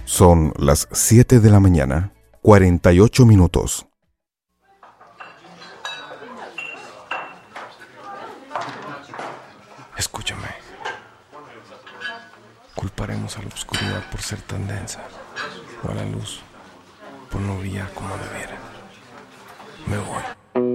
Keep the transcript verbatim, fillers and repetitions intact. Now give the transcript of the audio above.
Son las siete de la mañana, cuarenta y ocho minutos. Escúchame. Culparemos a la oscuridad por ser tan densa, o a la luz por no brillar como debiera. Me voy.